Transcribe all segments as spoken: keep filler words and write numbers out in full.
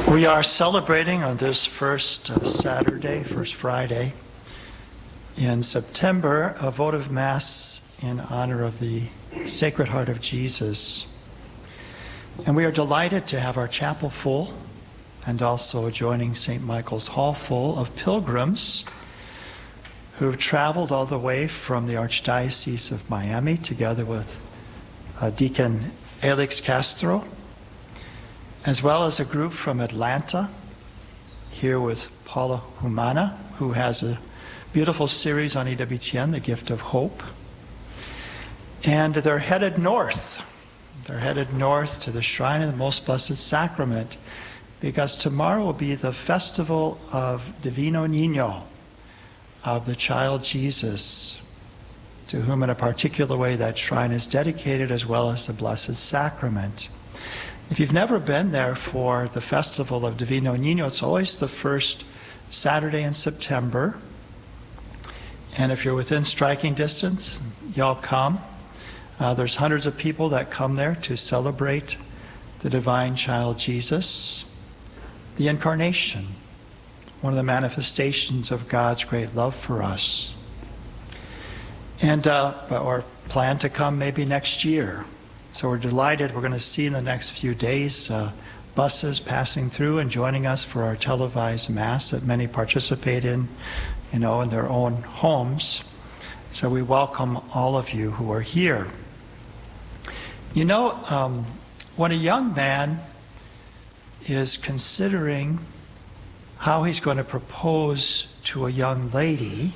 We are celebrating on this first uh, Saturday, first Friday in September, a votive Mass in honor of the Sacred Heart of Jesus. And we are delighted to have our chapel full and also adjoining Saint Michael's Hall full of pilgrims who've traveled all the way from the Archdiocese of Miami together with uh, Deacon Alex Castro, as well as a group from Atlanta, here with Paula Humana, who has a beautiful series on E W T N, The Gift of Hope. And they're headed north. They're headed north to the Shrine of the Most Blessed Sacrament, because tomorrow will be the festival of Divino Niño, of the child Jesus, to whom in a particular way that shrine is dedicated, as well as the Blessed Sacrament. If you've never been there for the festival of Divino Niño, it's always the first Saturday in September. And if you're within striking distance, y'all come. Uh, there's hundreds of people that come there to celebrate the divine child Jesus, the Incarnation, one of the manifestations of God's great love for us. And uh, or plan to come maybe next year. So we're delighted. We're going to see in the next few days uh, buses passing through and joining us for our televised Mass that many participate in, you know, in their own homes. So we welcome all of you who are here. You know, um, when a young man is considering how he's going to propose to a young lady,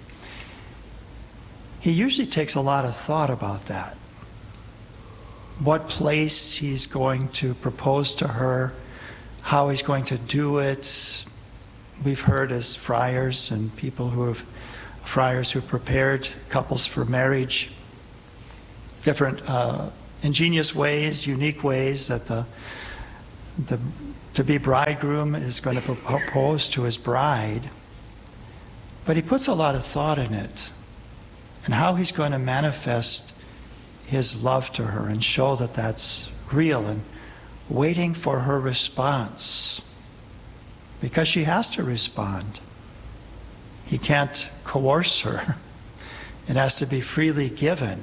he usually takes a lot of thought about that. What place he's going to propose to her, how he's going to do it. We've heard as friars and people who have, friars who prepared couples for marriage, different uh, ingenious ways, unique ways that the, the to-be bridegroom is going to propose to his bride. But he puts a lot of thought in it, and how he's going to manifest his love to her and show that that's real, and waiting for her response, because she has to respond. He can't coerce her. It has to be freely given.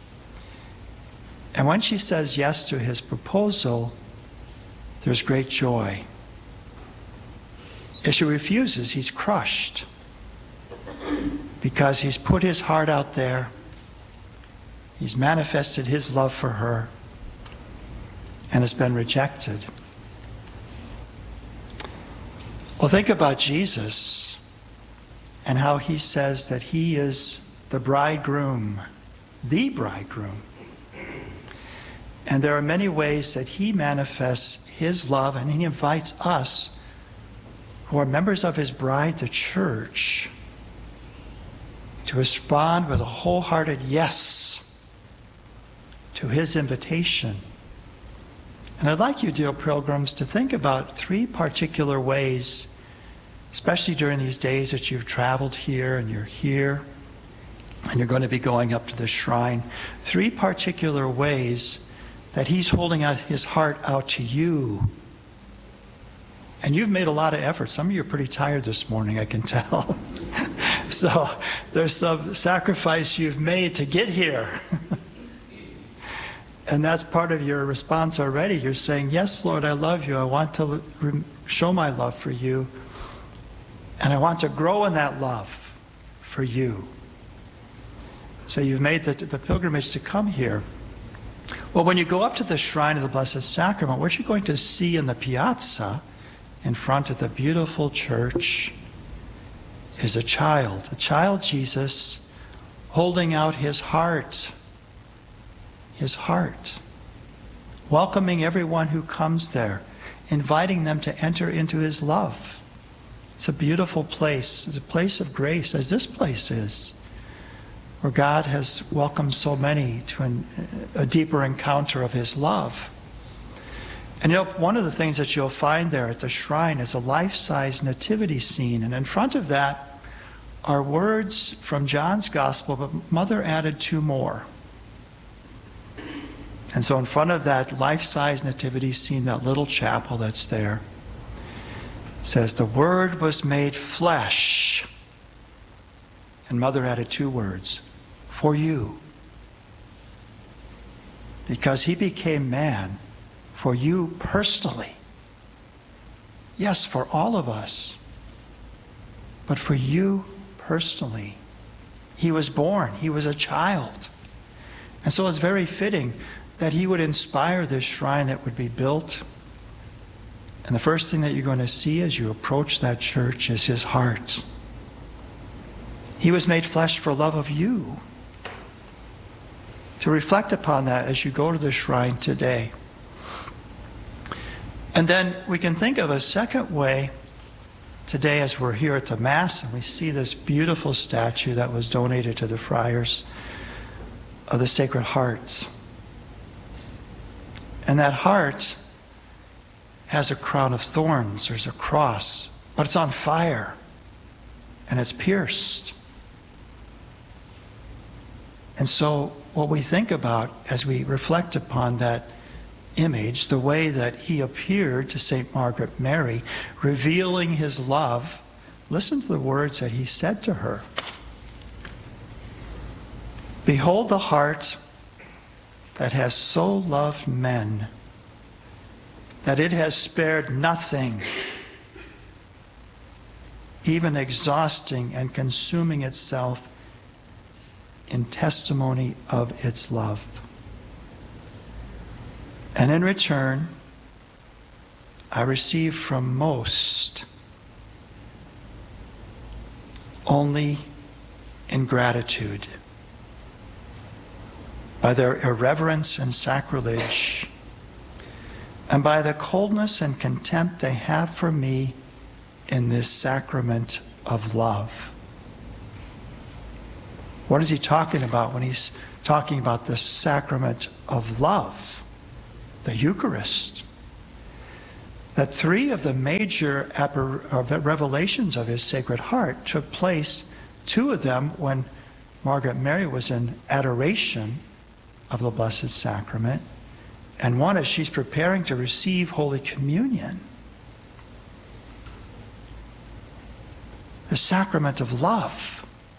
And when she says yes to his proposal, there's great joy. If she refuses, he's crushed, because he's put his heart out there. He's manifested his love for her and has been rejected. Well, think about Jesus and how he says that he is the bridegroom, the bridegroom. And there are many ways that he manifests his love, and he invites us, who are members of his bride, the church, to respond with a wholehearted yes to his invitation. And I'd like you, dear pilgrims, to think about three particular ways, especially during these days that you've traveled here and you're here and you're going to be going up to the shrine, three particular ways that he's holding out his heart out to you. And you've made a lot of effort. Some of you are pretty tired this morning, I can tell. So there's some sacrifice you've made to get here. And that's part of your response already. You're saying, yes, Lord, I love you. I want to show my love for you. And I want to grow in that love for you. So you've made the, the pilgrimage to come here. Well, when you go up to the Shrine of the Blessed Sacrament, what you're going to see in the piazza in front of the beautiful church is a child, a child Jesus, holding out his heart. His heart, welcoming everyone who comes there, inviting them to enter into his love. It's a beautiful place. It's a place of grace, as this place is, where God has welcomed so many to an, a deeper encounter of his love. And you know, one of the things that you'll find there at the shrine is a life-size nativity scene, and in front of that are words from John's Gospel, but Mother added two more. And so in front of that life-size nativity scene, that little chapel that's there, It says, the Word was made flesh. And Mother added two words, for you. Because he became man for you personally. Yes, for all of us. But for you personally. He was born. He was a child. And so it's very fitting that he would inspire this shrine that would be built. And the first thing that you're going to see as you approach that church is his heart. He was made flesh for love of you. To reflect upon that as you go to the shrine today. And then we can think of a second way today as we're here at the Mass and we see this beautiful statue that was donated to the friars of the Sacred Heart. And that heart has a crown of thorns. There's a cross, but it's on fire and it's pierced. And so what we think about as we reflect upon that image, the way that he appeared to Saint Margaret Mary, revealing his love, listen to the words that he said to her. Behold the heart that has so loved men, that it has spared nothing, even exhausting and consuming itself in testimony of its love. And in return, I receive from most only ingratitude. By their irreverence and sacrilege, and by the coldness and contempt they have for me in this sacrament of love. What is he talking about when he's talking about the sacrament of love? The Eucharist. That three of the major revelations of his Sacred Heart took place, two of them when Margaret Mary was in adoration of the Blessed Sacrament, and one as she's preparing to receive Holy Communion. The sacrament of love.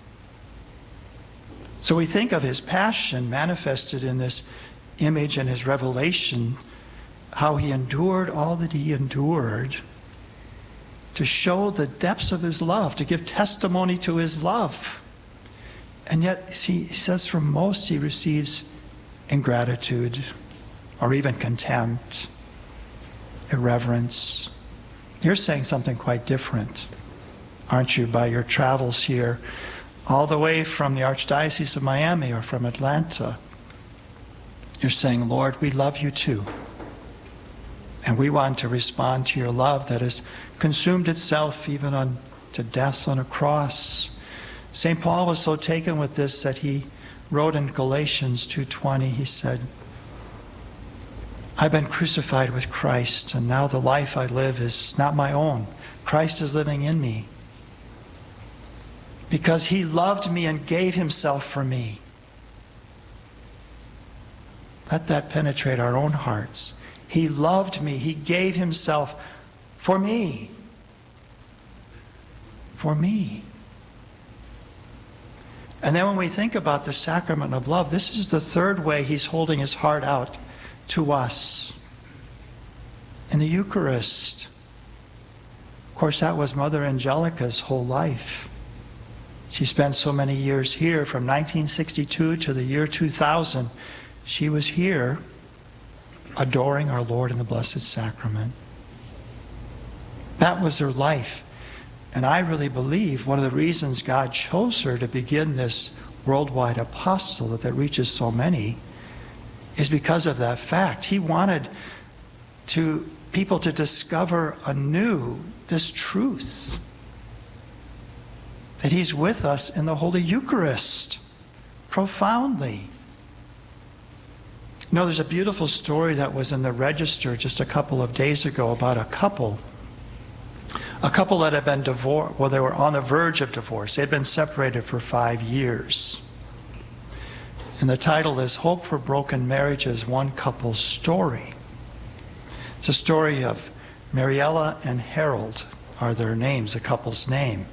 So we think of his passion manifested in this image and his revelation, how he endured all that he endured to show the depths of his love, to give testimony to his love. And yet he says from most he receives ingratitude or even contempt, irreverence. You're saying something quite different, aren't you, by your travels here all the way from the Archdiocese of Miami or from Atlanta? You're saying, Lord, we love you too. And we want to respond to your love that has consumed itself even unto death on a cross. Saint Paul was so taken with this that he wrote in Galatians two twenty, he said, I've been crucified with Christ, and now the life I live is not my own. Christ is living in me. Because he loved me and gave himself for me. Let that penetrate our own hearts. He loved me. He gave himself for me. For me. And then when we think about the sacrament of love, this is the third way he's holding his heart out to us. In the Eucharist. Of course, that was Mother Angelica's whole life. She spent so many years here, from nineteen sixty-two to the year two thousand. She was here adoring our Lord in the Blessed Sacrament. That was her life. And I really believe one of the reasons God chose her to begin this worldwide apostolate that reaches so many is because of that fact. He wanted to people to discover anew this truth. That he's with us in the Holy Eucharist, profoundly. You know, there's a beautiful story that was in the Register just a couple of days ago about a couple. A couple that had been divorced, well, they were on the verge of divorce. They had been separated for five years. And the title is Hope for Broken Marriages, One Couple's Story. It's a story of Mariella and Harold, are their names, the couple's name.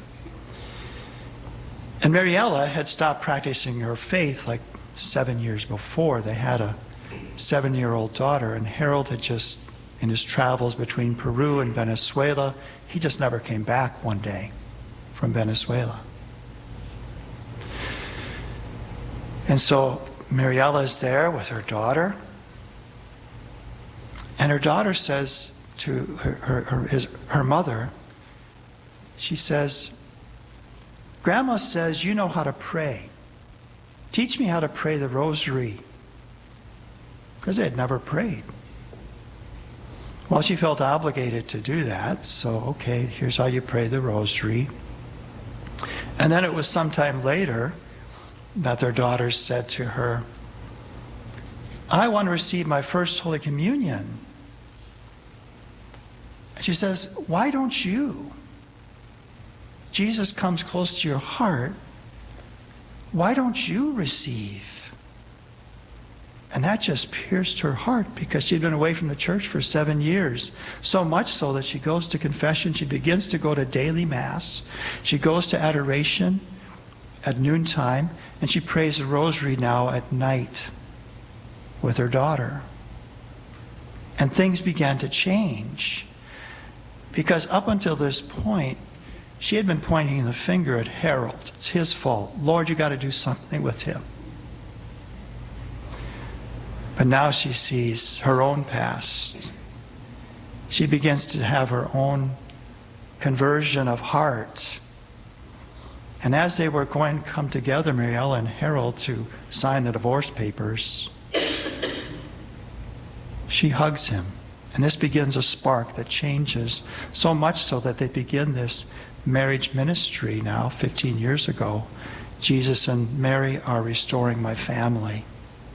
And Mariella had stopped practicing her faith like seven years before. They had a seven-year-old daughter, and Harold had just, in his travels between Peru and Venezuela, he just never came back one day from Venezuela. And so Mariella is there with her daughter, and her daughter says to her, her, her, his, her mother, she says, "Grandma says you know how to pray. Teach me how to pray the rosary." Because they had never prayed. Well, she felt obligated to do that, so okay, here's how you pray the rosary. And then it was sometime later that their daughter said to her, "I want to receive my first Holy Communion." And she says, "Why don't you? Jesus comes close to your heart. Why don't you receive?" And that just pierced her heart, because she'd been away from the church for seven years. So much so that she goes to confession. She begins to go to daily Mass. She goes to adoration at noontime. And she prays the rosary now at night with her daughter. And things began to change. Because up until this point, she had been pointing the finger at Harold. It's his fault. Lord, you got to do something with him. But now she sees her own past. She begins to have her own conversion of heart. And as they were going to come together, Mariella and Harold, to sign the divorce papers, she hugs him. And this begins a spark that changes, so much so that they begin this marriage ministry now, fifteen years ago. Jesus and Mary are restoring my family.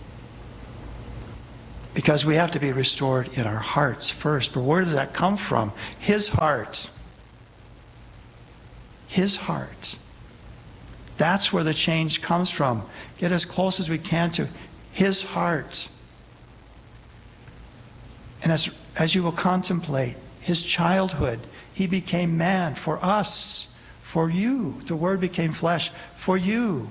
Because we have to be restored in our hearts first. But where does that come from? His heart. His heart. That's where the change comes from. Get as close as we can to his heart. And as, as you will contemplate his childhood, he became man for us, for you. The Word became flesh for you.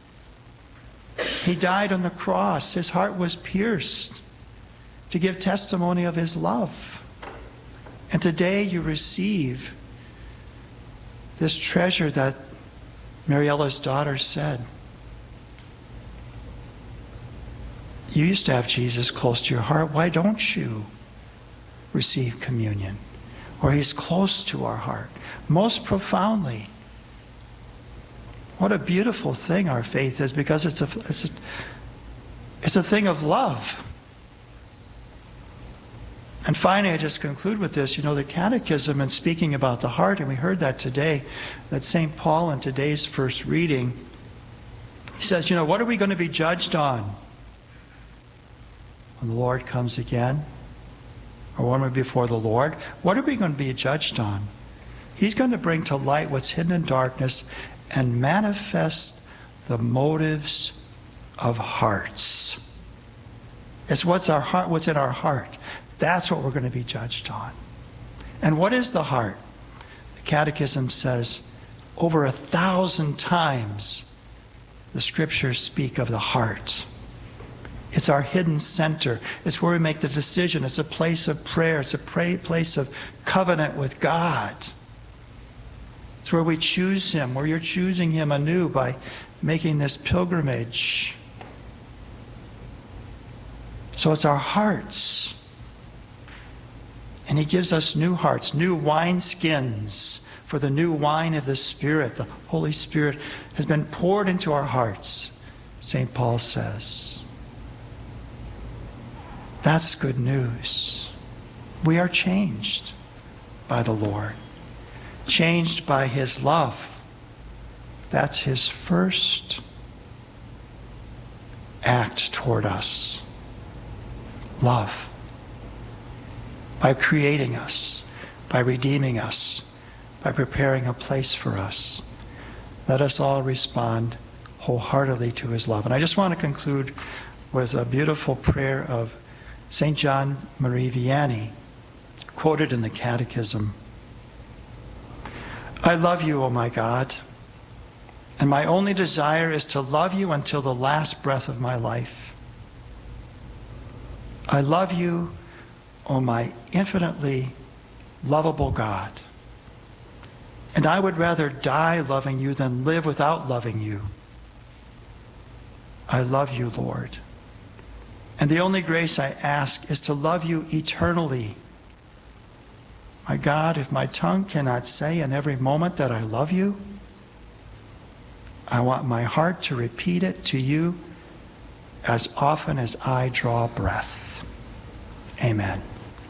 He died on the cross. His heart was pierced to give testimony of his love. And today you receive this treasure that Mariella's daughter said. You used to have Jesus close to your heart. Why don't you receive communion? Where he's close to our heart, most profoundly. What a beautiful thing our faith is, because it's a, it's a, it's a thing of love. And finally, I just conclude with this. You know, the Catechism, and speaking about the heart, and we heard that today, that Saint Paul in today's first reading, he says, you know, what are we going to be judged on when the Lord comes again? Or when we're before the Lord? What are we going to be judged on? He's going to bring to light what's hidden in darkness and manifest the motives of hearts. It's what's our heart, what's in our heart. That's what we're going to be judged on. And what is the heart? The Catechism says over a thousand times the Scriptures speak of the heart. It's our hidden center. It's where we make the decision. It's a place of prayer. It's a pray, place of covenant with God. It's where we choose him, where you're choosing him anew by making this pilgrimage. So it's our hearts. And he gives us new hearts, new wineskins for the new wine of the Spirit. The Holy Spirit has been poured into our hearts, Saint Paul says. That's good news. We are changed by the Lord, changed by his love. That's his first act toward us. Love. By creating us, by redeeming us, by preparing a place for us. Let us all respond wholeheartedly to his love. And I just want to conclude with a beautiful prayer of Saint John Marie Vianney, quoted in the Catechism. I love you, O my God, and my only desire is to love you until the last breath of my life. I love you, O my infinitely lovable God, and I would rather die loving you than live without loving you. I love you, Lord, and the only grace I ask is to love you eternally. My God, if my tongue cannot say in every moment that I love you, I want my heart to repeat it to you as often as I draw breath. Amen.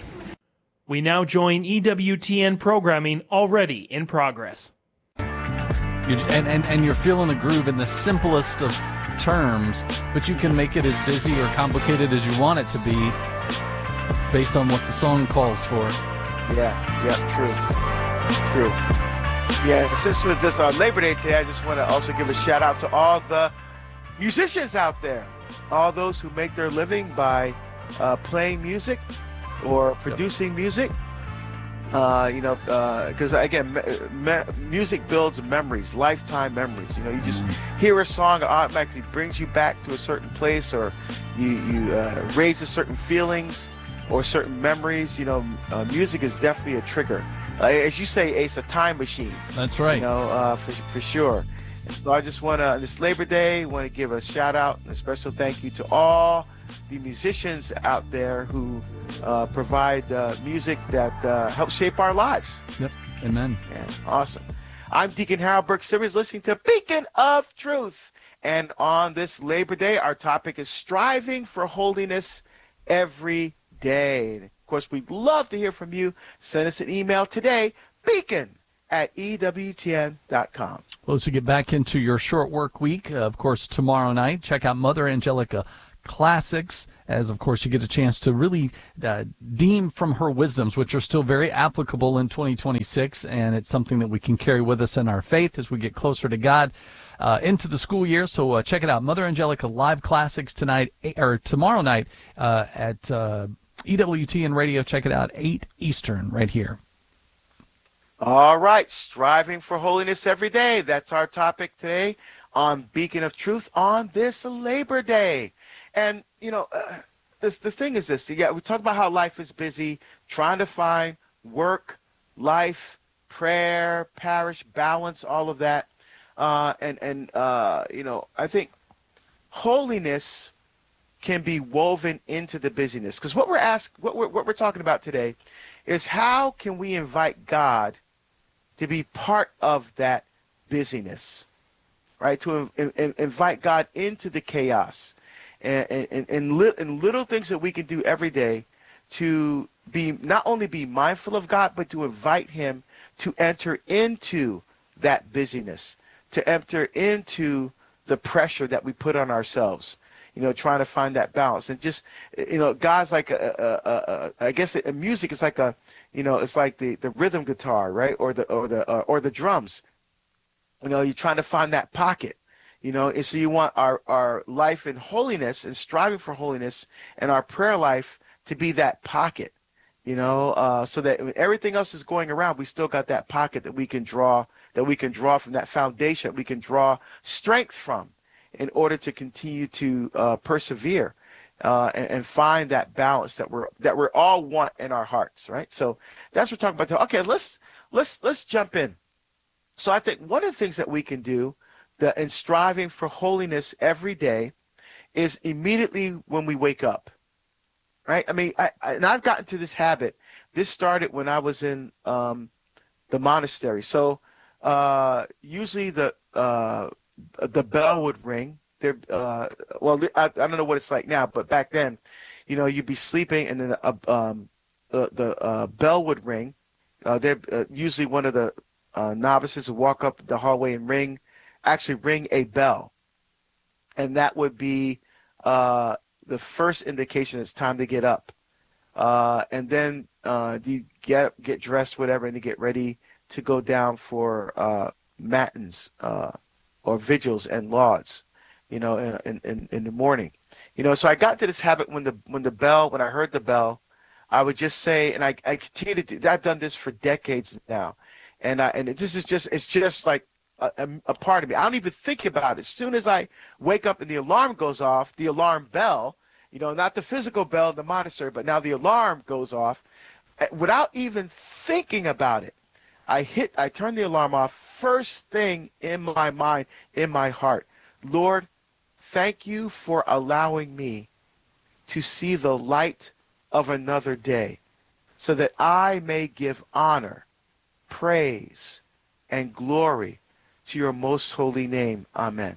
We now join E W T N programming already in progress. You're, and, and, and you're feeling the groove in the simplest of terms, but you can make it as busy or complicated as you want it to be based on what the song calls for. Yeah, yeah, true, true. Yeah, since it was this uh, Labor Day today, I just want to also give a shout out to all the musicians out there, all those who make their living by uh, playing music or producing yep. music. Uh, you know, because uh, again, me- me- music builds memories, lifetime memories. You know, you just mm-hmm. hear a song, it automatically brings you back to a certain place, or you you uh, raises certain feelings or certain memories. You know, uh, music is definitely a trigger. Uh, as you say, Ace, a time machine. That's right. You know, uh, for, for sure. And so I just want to, this Labor Day, want to give a shout out and a special thank you to all the musicians out there who uh, provide uh, music that uh, helps shape our lives. Yep. Amen. Yeah, awesome. I'm Deacon Harold Burke Simmons, listening to Beacon of Truth. And on this Labor Day, our topic is striving for holiness every day. And of course, we'd love to hear from you. Send us an email today, beacon at E W T N dot com. Well, as we get back into your short work week, uh, of course, tomorrow night, check out Mother Angelica Classics, as of course you get a chance to really uh, deem from her wisdoms, which are still very applicable in twenty twenty-six, and it's something that we can carry with us in our faith as we get closer to God uh, into the school year. So uh, check it out, Mother Angelica Live Classics tonight, or tomorrow night uh, at uh, E W T N Radio. Check it out, eight Eastern, right here. All right, striving for holiness every day. That's our topic today on Beacon of Truth on this Labor Day. And, you know, uh, the, the thing is this. Yeah, we talked about how life is busy, trying to find work, life, prayer, parish, balance, all of that. Uh, and, and uh, you know, I think holiness can be woven into the busyness. Because what we're asked, what we're, what we're talking about today is how can we invite God to be part of that busyness, right? To in, in, invite God into the chaos and, and, and, li- and little things that we can do every day to be not only be mindful of God, but to invite him to enter into that busyness, to enter into the pressure that we put on ourselves, you know, trying to find that balance. And just, you know, God's like, a, a, a, a, I guess a music is like a, you know, it's like the, the rhythm guitar, right? Or the, or the, uh, or the drums. You know, you're trying to find that pocket, you know, and so you want our, our life in holiness and striving for holiness and our prayer life to be that pocket, you know, uh, so that when everything else is going around, we still got that pocket that we can draw, that we can draw from, that foundation, we can draw strength from in order to continue to uh, persevere uh, and, and find that balance that we're that we're all want in our hearts, right? So that's what we're talking about. Okay, let's let's let's jump in. So I think one of the things that we can do that in striving for holiness every day is immediately when we wake up, right? I mean, I, I, and I've gotten to this habit. This started when I was in um, the monastery. So uh, usually the uh, the bell would ring. There, uh, well, I, I don't know what it's like now, but back then, you know, you'd be sleeping and then a, um, the the uh, bell would ring. Uh, there, uh, usually one of the uh, novices would walk up the hallway and ring, actually ring a bell, and that would be uh, the first indication it's time to get up. Uh, and then uh, you get get dressed, whatever, and you get ready to go down for uh, matins uh, or vigils and lauds, you know, in, in in the morning, you know. So I got to this habit when the when the bell when I heard the bell, I would just say, and I I continue to do. I've done this for decades now, And I, and it, this is just, it's just like a, a, a part of me. I don't even think about it. As soon as I wake up and the alarm goes off, the alarm bell, you know, not the physical bell in the monastery, but now the alarm goes off, without even thinking about it. I hit, I turn the alarm off. First thing in my mind, in my heart, Lord, thank you for allowing me to see the light of another day, so that I may give honor, praise, and glory to your most holy name. Amen.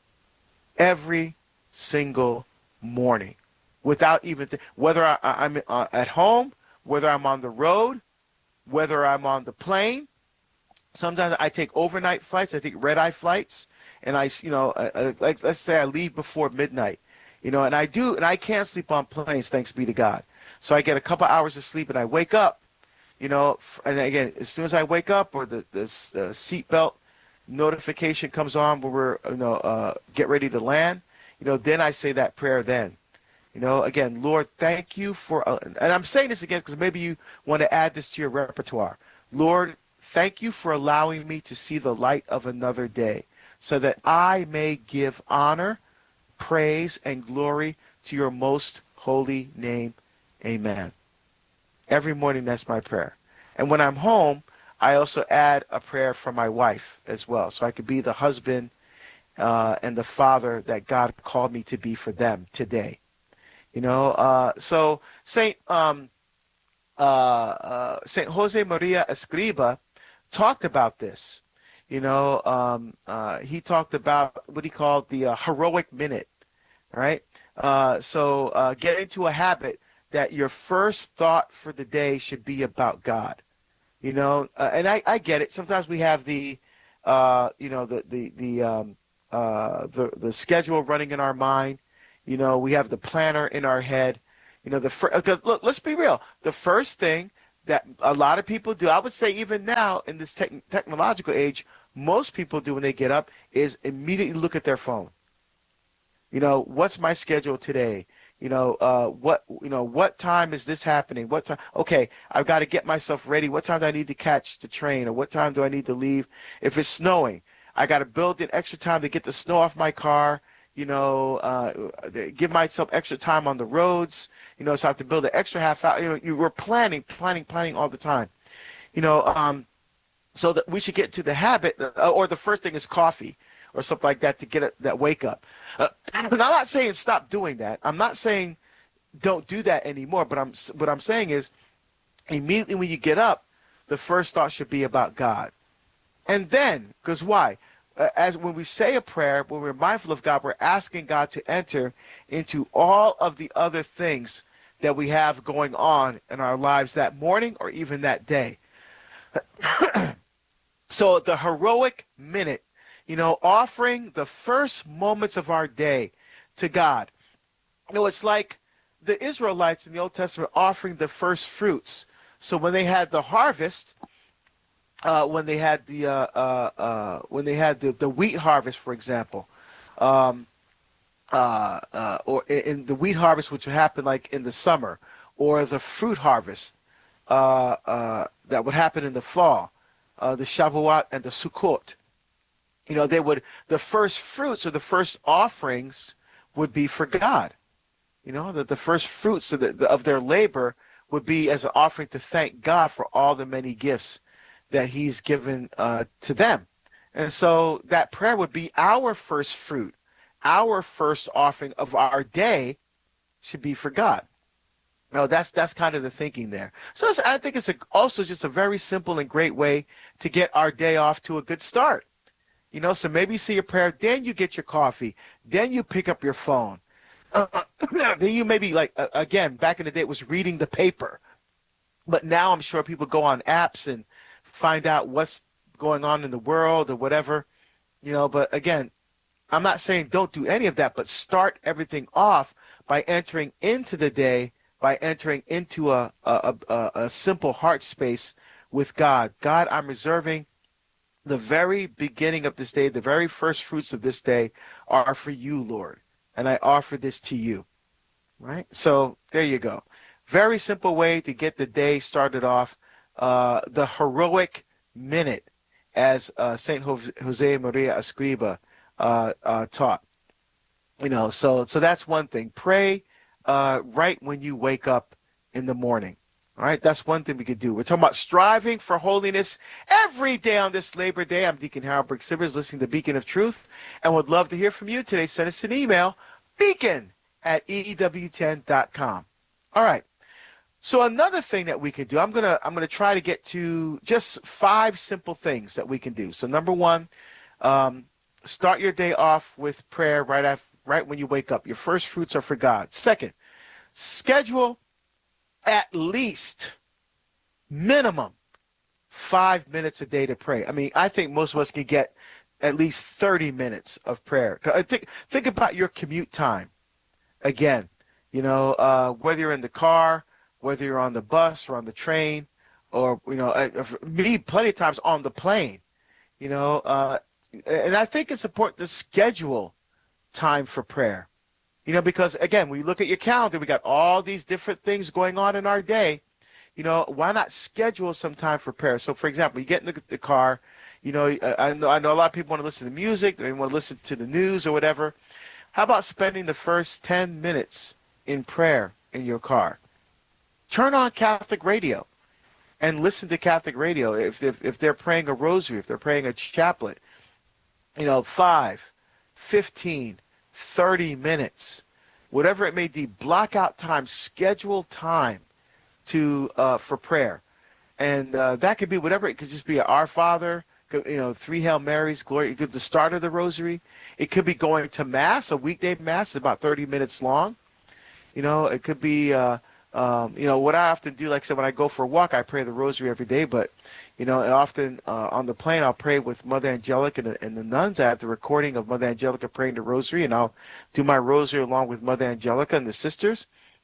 Every single morning, without even th- whether I, I'm uh, at home, whether I'm on the road, whether I'm on the plane. Sometimes I take overnight flights. I take red-eye flights, and I, you know, uh, uh, like let's say I leave before midnight, you know, and I do, and I can't sleep on planes, thanks be to God. So I get a couple hours of sleep, and I wake up, you know, and again, as soon as I wake up, or the the uh, seatbelt notification comes on, where we're, you know, uh, get ready to land, you know, then I say that prayer. Then, you know, again, Lord, thank you for, uh, and I'm saying this again because maybe you want to add this to your repertoire. Lord, thank you for allowing me to see the light of another day, so that I may give honor, praise, and glory to your most holy name. Amen. Every morning, that's my prayer. And when I'm home, I also add a prayer for my wife as well, so I could be the husband uh, and the father that God called me to be for them today. You know, uh, so Saint um, uh, uh, Saint Jose Maria Escriba talked about this. You know, um, uh, he talked about what he called the uh, heroic minute, right? Uh, so uh, get into a habit that your first thought for the day should be about God. You know, uh, and I, I get it. Sometimes we have the, uh, you know, the the the um, uh, the the schedule running in our mind. You know, we have the planner in our head. You know, the fir- because look, let's be real. The first thing that a lot of people do, I would say even now in this tech- technological age, most people do when they get up is immediately look at their phone. You know, what's my schedule today? You know, uh, what you know, what time is this happening? What time? Okay, I've got to get myself ready. What time do I need to catch the train, or what time do I need to leave? If it's snowing, I got to build in extra time to get the snow off my car. You know, uh, give myself extra time on the roads. You know, so I have to build an extra half hour. You know, you were planning, planning, planning all the time. You know, um, so that we should get into the habit, uh, or the first thing is coffee or something like that to get it, that wake up. Uh, but I'm not saying stop doing that. I'm not saying don't do that anymore. But I'm what I'm saying is immediately when you get up, the first thought should be about God. And then, because why? Uh, as when we say a prayer, when we're mindful of God, we're asking God to enter into all of the other things that we have going on in our lives that morning or even that day. So the heroic minute, you know, offering the first moments of our day to God. You know, it's like the Israelites in the Old Testament offering the first fruits. So when they had the harvest, uh, when they had the uh, uh, uh, when they had the, the wheat harvest, for example, um, uh, uh, or in the wheat harvest, which would happen like in the summer, or the fruit harvest uh, uh, that would happen in the fall, uh, the Shavuot and the Sukkot. You know, they would, the first fruits or the first offerings would be for God. You know, that the first fruits of, the, of their labor would be as an offering to thank God for all the many gifts that he's given uh, to them. And so that prayer would be our first fruit. Our first offering of our day should be for God. No, that's that's kind of the thinking there. So it's, I think it's a, also just a very simple and great way to get our day off to a good start. You know, so maybe you say your prayer, then you get your coffee, then you pick up your phone. Uh, then you maybe, like, uh, again, back in the day, it was reading the paper. But now I'm sure people go on apps and find out what's going on in the world or whatever. You know, but again, I'm not saying don't do any of that, but start everything off by entering into the day, by entering into a, a, a, a simple heart space with God. God, I'm reserving the very beginning of this day, the very first fruits of this day are for you, Lord, and I offer this to you, right? So there you go. Very simple way to get the day started off. Uh, the heroic minute, as uh, Saint Jose Maria Escriba uh, uh, taught. You know, so so that's one thing. Pray uh, right when you wake up in the morning. All right, that's one thing we could do. We're talking about striving for holiness every day on this Labor Day. I'm Deacon Harold Brooks Sivers, listening to Beacon of Truth, and would love to hear from you today. Send us an email, beacon at e e w ten dot com. All right. So another thing that we can do, I'm gonna I'm gonna try to get to just five simple things that we can do. So number one, um, start your day off with prayer right after, right when you wake up. Your first fruits are for God. Second, schedule at least minimum five minutes a day to pray. I mean, I think most of us can get at least thirty minutes of prayer. Think think about your commute time. Again, you know, uh, whether you're in the car, whether you're on the bus or on the train, or, you know, uh, me plenty of times on the plane, you know, uh, and I think it's important to schedule time for prayer, you know, because, again, when you look at your calendar, we got all these different things going on in our day. You know, why not schedule some time for prayer? So, for example, you get in the, the car, you know, I know, I know a lot of people want to listen to music, they want to listen to the news or whatever. How about spending the first ten minutes in prayer in your car? Turn on Catholic radio and listen to Catholic radio. If, if, if they're praying a rosary, if they're praying a chaplet, you know, five, fifteen, thirty minutes, whatever it may be, block out time, schedule time to uh, for prayer. And uh, that could be whatever. It could just be Our Father, you know, three Hail Marys, glory. It could be the start of the rosary. It could be going to Mass, a weekday Mass, about thirty minutes long. You know, it could be, uh, um, you know, what I often do, like I said, when I go for a walk, I pray the rosary every day. But, you know, often uh, on the plane, I'll pray with Mother Angelica and, and the nuns. I have the recording of Mother Angelica praying the rosary, and I'll do my rosary along with Mother Angelica and the sisters.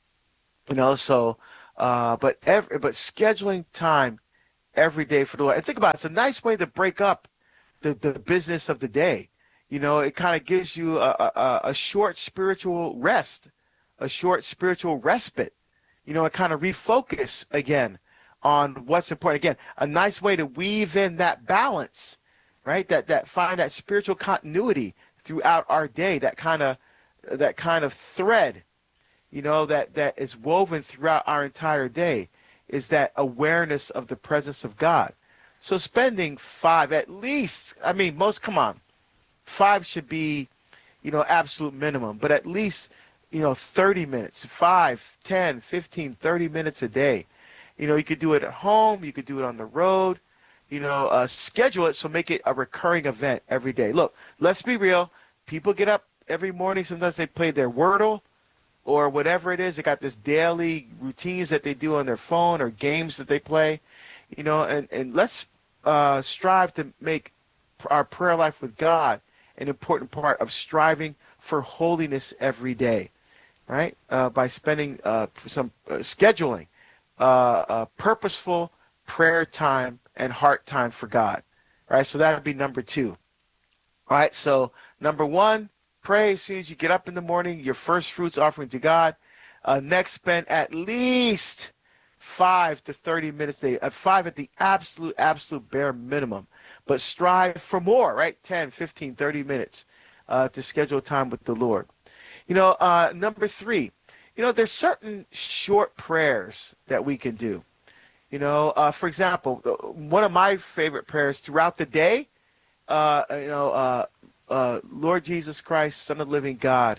You know, so, uh, but every, but scheduling time every day for the Lord. And think about it, it's a nice way to break up the, the business of the day. You know, it kind of gives you a, a, a short spiritual rest, a short spiritual respite. You know, it kind of refocus again on what's important. Again, a nice way to weave in that balance, right? That that find that spiritual continuity throughout our day, that kind of that kind of thread, you know, that, that is woven throughout our entire day, is that awareness of the presence of God. So spending five, at least, I mean, most, come on, five should be, you know, absolute minimum, but at least, you know, thirty minutes, five, ten, fifteen, thirty minutes a day. You know, you could do it at home, you could do it on the road, you know, uh, schedule it, so make it a recurring event every day. Look, let's be real. People get up every morning, sometimes they play their Wordle or whatever it is. They got this daily routines that they do on their phone or games that they play, you know, and, and let's uh, strive to make our prayer life with God an important part of striving for holiness every day, right? Uh, by spending uh, some uh, scheduling, uh, uh, purposeful prayer time and heart time for God, right? So that would be number two. All right, so number one, pray as soon as you get up in the morning, your first fruits offering to God. Uh, next, spend at least five to thirty minutes a day, uh, five at the absolute, absolute bare minimum. But strive for more, right? ten, fifteen, thirty minutes uh, to schedule time with the Lord. You know, uh, number three, you know, there's certain short prayers that we can do. You know, uh, for example, one of my favorite prayers throughout the day, uh, you know, uh, uh, Lord Jesus Christ, Son of the living God,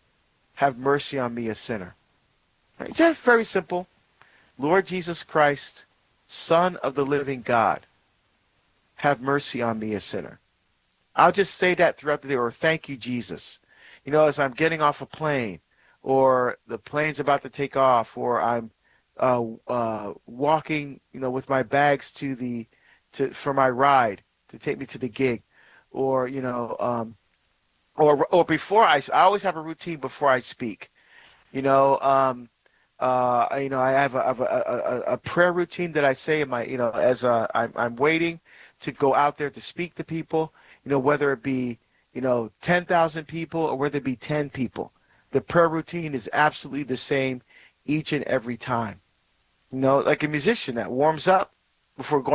have mercy on me, a sinner. Right? It's just very simple. Lord Jesus Christ, Son of the living God, have mercy on me, a sinner. I'll just say that throughout the day, or thank you, Jesus. You know, as I'm getting off a plane, or the plane's about to take off, or I'm uh, uh, walking, you know, with my bags to the to for my ride to take me to the gig, or you know, um, or or before I, I always have a routine before I speak. You know, um, uh, you know, I have, a, I have a, a, a prayer routine that I say in my, you know, as a, I'm, I'm waiting to go out there to speak to people. You know, whether it be, you know, ten thousand people or whether it be ten people. The prayer routine is absolutely the same each and every time. You know, like a musician that warms up before going out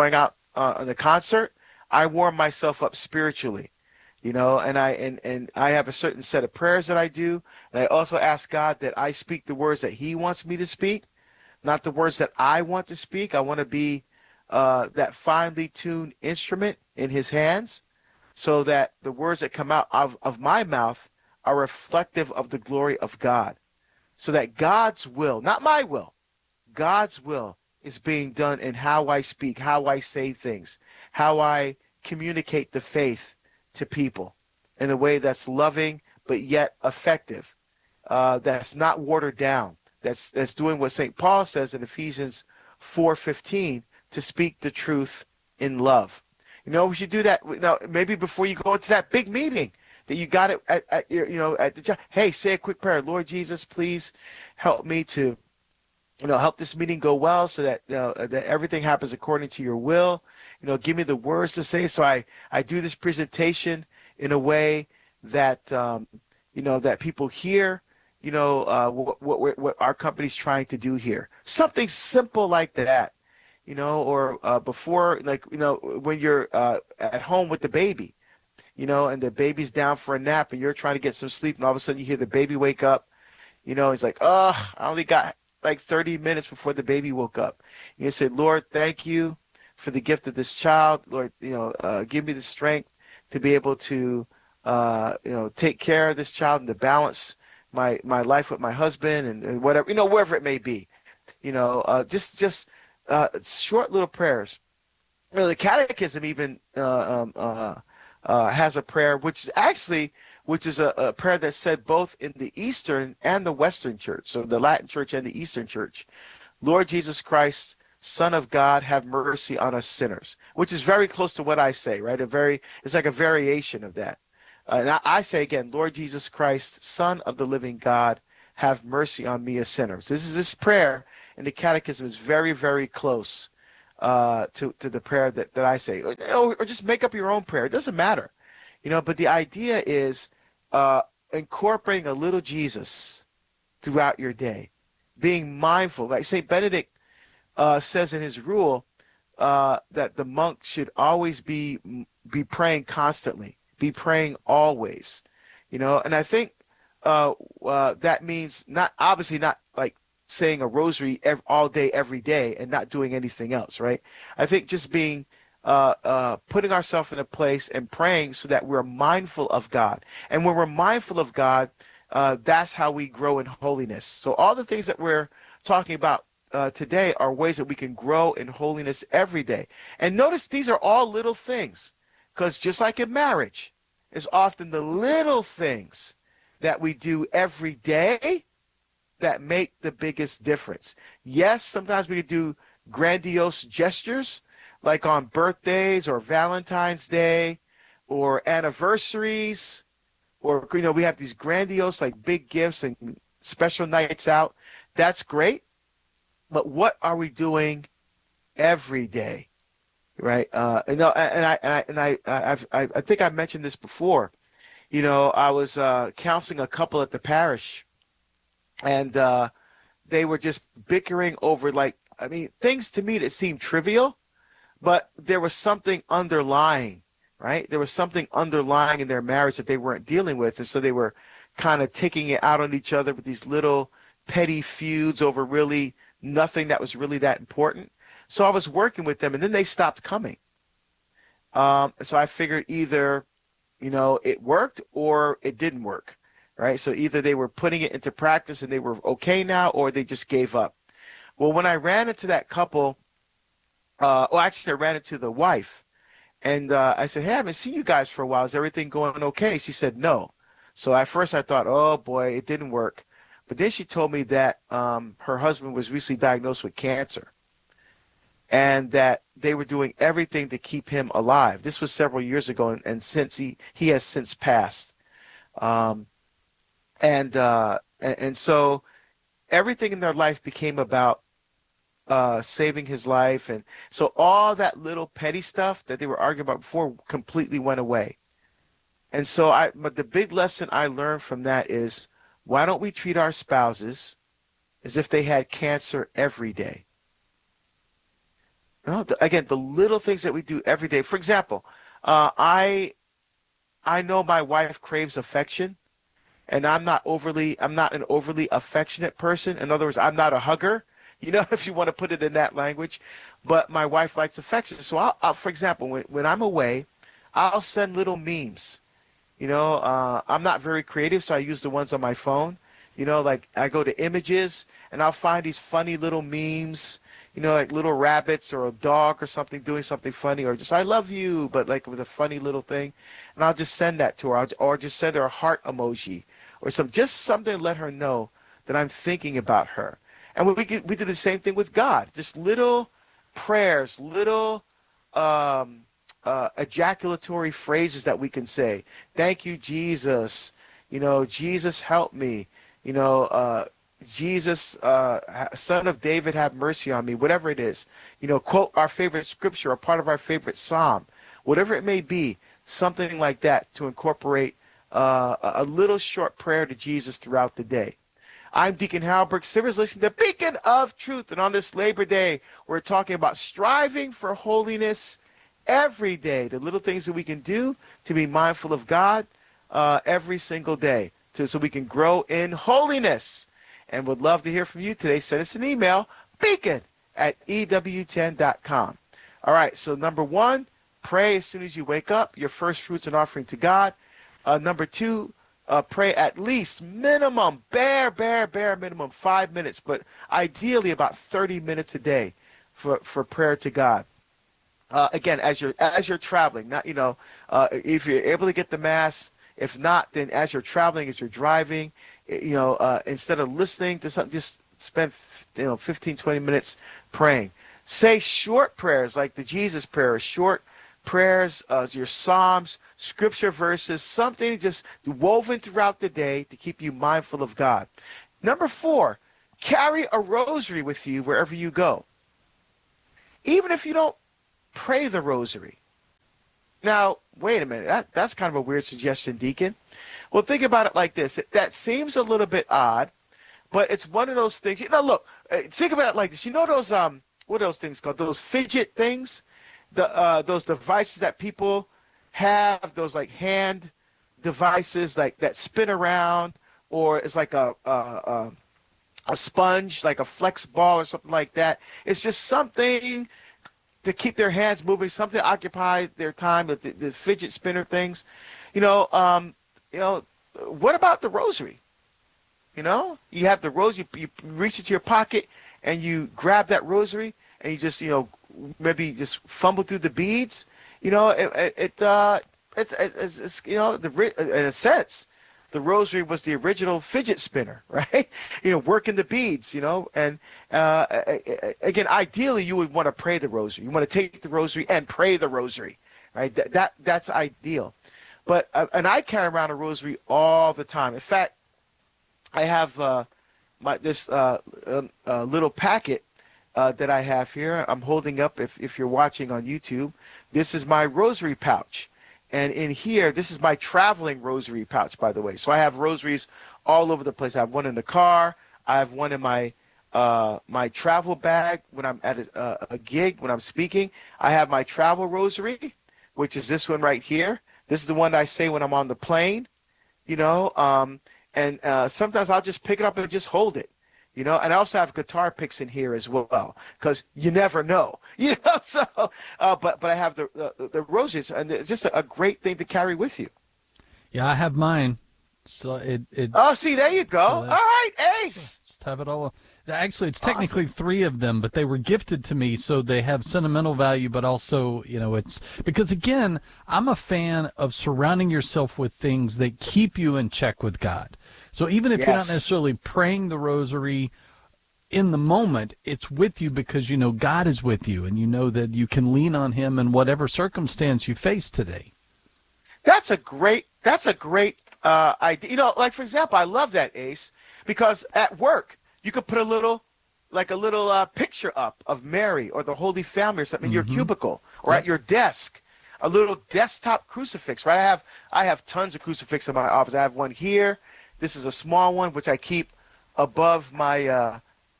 uh, on the concert, I warm myself up spiritually, you know, and I and and I have a certain set of prayers that I do, and I also ask God that I speak the words that He wants me to speak, not the words that I want to speak. I want to be uh, that finely tuned instrument in His hands, so that the words that come out of, of my mouth are reflective of the glory of God, so that God's will, not my will, God's will is being done in how I speak, how I say things, how I communicate the faith to people in a way that's loving but yet effective, uh, that's not watered down, that's that's doing what Saint Paul says in Ephesians four fifteen, to speak the truth in love. You know, we should do that. You know, maybe before you go into that big meeting that you got it at, at your, you know, at the job. Hey, say a quick prayer. Lord Jesus, please help me to, you know, help this meeting go well, so that, you know, that everything happens according to your will. You know, give me the words to say, so I, I do this presentation in a way that, um, you know, that people hear, you know, uh, what, what, what our company's trying to do here. Something simple like that, you know, or uh, before, like, you know, when you're uh, at home with the baby, you know, and the baby's down for a nap and you're trying to get some sleep, and all of a sudden you hear the baby wake up, you know, he's like, oh, I only got like thirty minutes before the baby woke up. And you said, Lord, thank you for the gift of this child. Lord, you know, uh, give me the strength to be able to, uh, you know, take care of this child and to balance my, my life with my husband and, and whatever, you know, wherever it may be, you know, uh, just, just uh, short little prayers. You know, the catechism even uh, um, uh, uh, has a prayer, which is actually, which is a, a prayer that's said both in the Eastern and the Western Church, so the Latin Church and the Eastern Church. Lord Jesus Christ, Son of God, have mercy on us sinners, which is very close to what I say, right? A very, it's like a variation of that. Uh, and I, I say again, Lord Jesus Christ, Son of the living God, have mercy on me, a sinner. So this is this prayer, and the Catechism is very, very close uh, to to the prayer that, that I say, or, or just make up your own prayer. It doesn't matter, you know. But the idea is uh, incorporating a little Jesus throughout your day, being mindful. Like Saint Benedict uh, says in his rule uh, that the monk should always be be praying constantly, be praying always, you know. And I think uh, uh, that means not obviously not like saying a rosary every, all day, every day, and not doing anything else, right? I think just being, uh, uh, putting ourselves in a place and praying so that we're mindful of God. And when we're mindful of God, uh, that's how we grow in holiness. So all the things that we're talking about uh, today are ways that we can grow in holiness every day. And notice these are all little things, because just like in marriage, it's often the little things that we do every day that make the biggest difference. Yes, sometimes we could do grandiose gestures, like on birthdays or Valentine's Day or anniversaries, or, you know, we have these grandiose, like, big gifts and special nights out. That's great. But what are we doing every day, right? Uh, and, and I and I and I I've, I I think I mentioned this before. You know, I was uh, counseling a couple at the parish, and uh, they were just bickering over, like, I mean, things to me that seemed trivial, but there was something underlying, right? There was something underlying in their marriage that they weren't dealing with, and so they were kind of taking it out on each other with these little petty feuds over really nothing that was really that important. So I was working with them, and then they stopped coming. Um, so I figured either, you know, it worked or it didn't work. Right? So either they were putting it into practice and they were okay now, or they just gave up. Well, when I ran into that couple, uh, well, actually, I ran into the wife, and uh, I said, hey, I haven't seen you guys for a while. Is everything going okay? She said, no. So at first I thought, oh, boy, it didn't work. But then she told me that um, her husband was recently diagnosed with cancer, and that they were doing everything to keep him alive. This was several years ago, and, and since he, he has since passed. Um, And, uh, and and so everything in their life became about uh, saving his life. And so all that little petty stuff that they were arguing about before completely went away. And so I, but the big lesson I learned from that is, why don't we treat our spouses as if they had cancer every day? You know, the, again, the little things that we do every day. For example, uh, I I know my wife craves affection, and I'm not overly I'm not an overly affectionate person. In other words, I'm not a hugger. You know, if you want to put it in that language, but my wife likes affection. So, I'll, I'll, for example, when when I'm away, I'll send little memes. You know, uh, I'm not very creative, so I use the ones on my phone. You know, like I go to images and I'll find these funny little memes, you know, like little rabbits or a dog or something doing something funny, or just I love you, but like with a funny little thing. And I'll just send that to her, I'll, or just send her a heart emoji or some, just something to let her know that I'm thinking about her. And we, we, we do the same thing with God, just little prayers, little um, uh, ejaculatory phrases that we can say. Thank you, Jesus. You know, Jesus, help me. You know, uh, Jesus, uh, Son of David, have mercy on me, whatever it is. You know, quote our favorite scripture, or part of our favorite psalm, whatever it may be, something like that to incorporate uh, a little short prayer to Jesus throughout the day. I'm Deacon Harold Burke Sivers, listening to Beacon of Truth. And on this Labor Day, we're talking about striving for holiness every day, the little things that we can do to be mindful of God uh, every single day, to, so we can grow in holiness. And would love to hear from you today. Send us an email, beacon at E W ten dot com. All right, so number one, pray as soon as you wake up, your first fruits and offering to God. Uh, number two, uh, pray at least minimum, bare, bare, bare minimum, five minutes, but ideally about thirty minutes a day for, for prayer to God. Uh, again, as you're as you're traveling, not you know, uh, if you're able to get the Mass. If not, then as you're traveling, as you're driving, you know, uh, instead of listening to something, just spend, you know, fifteen, twenty minutes praying. Say short prayers like the Jesus prayer, short prayers, uh, your Psalms, scripture verses, something just woven throughout the day to keep you mindful of God. Number four, carry a rosary with you wherever you go. Even if you don't pray the rosary. Now, wait a minute. That, that's kind of a weird suggestion, Deacon. Well, think about it like this. That seems a little bit odd, but it's one of those things. You know, look, think about it like this. You know those, um, what are those things called? Those fidget things? The uh, those devices that people have, those like hand devices like that spin around, or it's like a, a, a, a sponge, like a flex ball or something like that. It's just something to keep their hands moving, something to occupy their time, the, the fidget spinner things. You know, um, you know, what about the rosary? You know, you have the rosary, you, you reach into your pocket and you grab that rosary and you just, you know, maybe just fumble through the beads. You know, it, it, it uh, it's, it's, it's, you know, the in a sense, the rosary was the original fidget spinner, right? You know, working the beads, you know, and uh, again, ideally, you would want to pray the rosary. You want to take the rosary and pray the rosary, right? That, that that's ideal. But uh, and I carry around a rosary all the time. In fact, I have uh, my this uh, uh, little packet uh, that I have here. I'm holding up. If if you're watching on YouTube, this is my rosary pouch. And in here, this is my traveling rosary pouch, by the way. So I have rosaries all over the place. I have one in the car. I have one in my uh, my travel bag when I'm at a, uh, a gig, when I'm speaking. I have my travel rosary, which is this one right here. This is the one I say when I'm on the plane, you know. Um, and uh, sometimes I'll just pick it up and just hold it. You know, and I also have guitar picks in here as well, because you never know, you know. So, uh, but but I have the the, the roses, and it's just a, a great thing to carry with you. Yeah, I have mine. So it it. Oh, see, there you go. So all right, Ace. Just have it all. Actually, it's technically Awesome. three of them, but they were gifted to me, so they have sentimental value. But also, you know, it's because again, I'm a fan of surrounding yourself with things that keep you in check with God. So even if Yes. you're not necessarily praying the rosary in the moment, it's with you because you know God is with you, and you know that you can lean on Him in whatever circumstance you face today. That's a great. That's a great uh, idea. You know, like for example, I love that, Ace, because at work you could put a little, like a little uh, picture up of Mary or the Holy Family or something Mm-hmm. in your cubicle or Yep. at your desk. A little desktop crucifix, right? I have I have tons of crucifixes in my office. I have one here. This is a small one which I keep above my uh,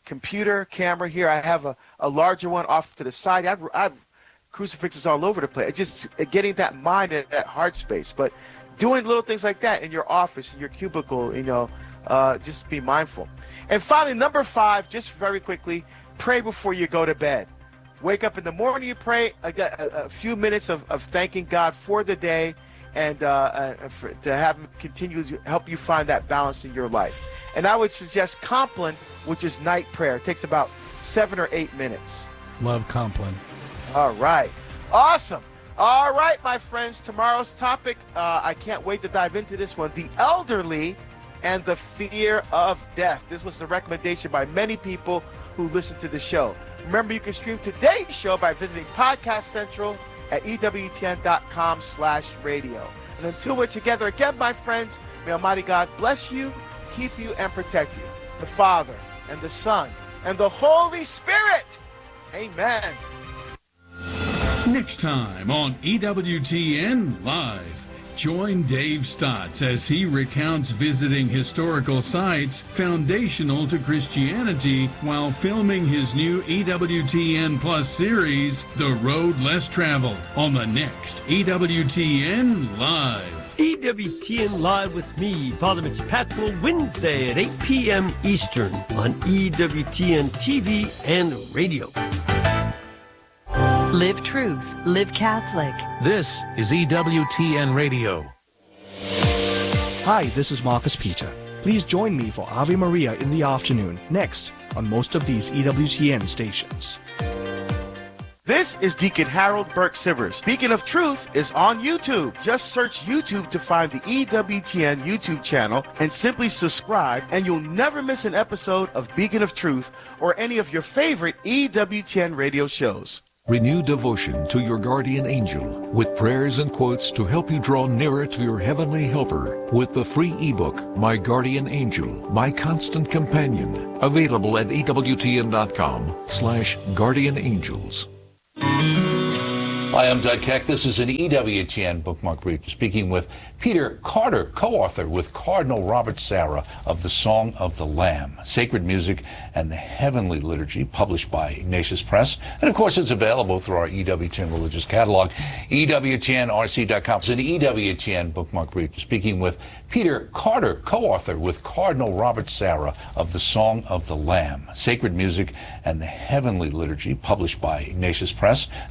computer camera here. I have a, a larger one off to the side. I've, I've crucifixes all over the place. It's just getting that mind and that heart space. But doing little things like that in your office, in your cubicle, you know, uh, just be mindful. And finally, number five, just very quickly, pray before you go to bed. Wake up in the morning, you pray, a, a, a few minutes of, of thanking God for the day, and uh, uh, for, to have him continue to help you find that balance in your life. And I would suggest Compline, which is night prayer. It takes about seven or eight minutes. Love Compline. All right. Awesome. All right, my friends. Tomorrow's topic, uh, I can't wait to dive into this one. The elderly and the fear of death. This was a recommendation by many people who listen to the show. Remember, you can stream today's show by visiting Podcast Central at E W T N dot com slash radio. And until we're together again, my friends, may Almighty God bless you, keep you, and protect you. The Father, and the Son, and the Holy Spirit. Amen. Next time on E W T N Live, join Dave Stotts as he recounts visiting historical sites foundational to Christianity while filming his new E W T N Plus series, The Road Less Traveled, on the next E W T N Live. E W T N Live with me, Father Mitch Patrill, Wednesday at eight p.m. Eastern on E W T N T V and radio. Live truth, live Catholic. This is E W T N Radio. Hi, this is Marcus Peter. Please join me for Ave Maria in the afternoon, next on most of these E W T N stations. This is Deacon Harold Burke Sivers. Beacon of Truth is on YouTube. Just search YouTube to find the E W T N YouTube channel and simply subscribe, and you'll never miss an episode of Beacon of Truth or any of your favorite E W T N radio shows. Renew devotion to your guardian angel with prayers and quotes to help you draw nearer to your heavenly helper with the free ebook, My Guardian Angel, My Constant Companion, available at E W T N dot com slash guardian angels. Hi, I'm Doug Keck. This is an E W T N Bookmark Read, speaking with Peter Carter, co-author with Cardinal Robert Sarah of The Song of the Lamb, Sacred Music and the Heavenly Liturgy, published by Ignatius Press. And, of course, it's available through our E W T N Religious Catalog, E W T N R C dot com. It's an E W T N Bookmark Read, speaking with Peter Carter, co-author with Cardinal Robert Sarah of The Song of the Lamb, Sacred Music and the Heavenly Liturgy, published by Ignatius Press.